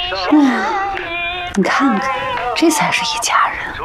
你看看，这才是一家